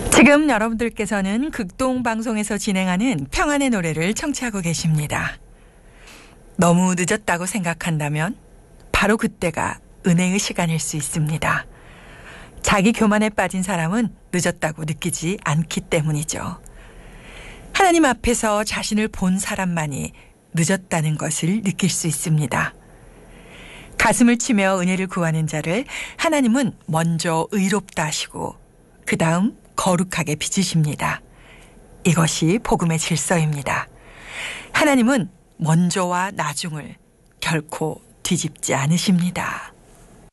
지금 여러분들께서는 극동방송에서 진행하는 평안의 노래를 청취하고 계십니다. 너무 늦었다고 생각한다면 바로 그때가 은혜의 시간일 수 있습니다. 자기 교만에 빠진 사람은 늦었다고 느끼지 않기 때문이죠. 하나님 앞에서 자신을 본 사람만이 늦었다는 것을 느낄 수 있습니다. 가슴을 치며 은혜를 구하는 자를 하나님은 먼저 의롭다 하시고 그 다음 거룩하게 빚으십니다. 이것이 복음의 질서입니다. 하나님은 먼저와 나중을 결코 뒤집지 않으십니다.